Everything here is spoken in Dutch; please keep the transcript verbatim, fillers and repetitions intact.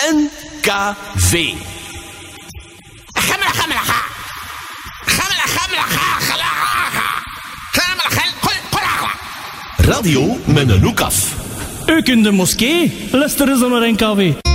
N K V. Gammela, gammela, ga. Gammela, gammela, ga, gala, ga. Gammela, gel, gol, gola, Radio met een hoek af. Ook in de moskee luisteren ze naar N K V.